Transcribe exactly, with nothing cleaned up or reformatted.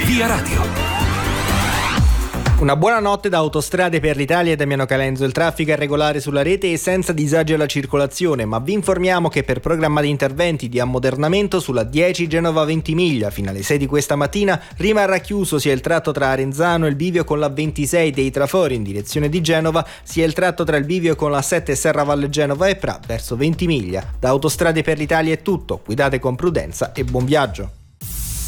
Via Radio. Una buona notte da Autostrade per l'Italia e Damiano Calenzo. Il traffico è regolare sulla rete e senza disagi alla circolazione, ma vi informiamo che per programma di interventi di ammodernamento sulla dieci Genova-Ventimiglia fino alle sei di questa mattina rimarrà chiuso sia il tratto tra Arenzano e il bivio con la ventisei dei Trafori in direzione di Genova, sia il tratto tra il bivio con la sette Serravalle Genova e Pra verso Ventimiglia. Da Autostrade per l'Italia è tutto, guidate con prudenza e buon viaggio.